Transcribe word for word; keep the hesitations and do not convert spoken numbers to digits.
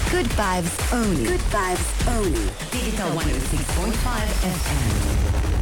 Good vibes only. Good vibes only. Digital one oh six point five F M.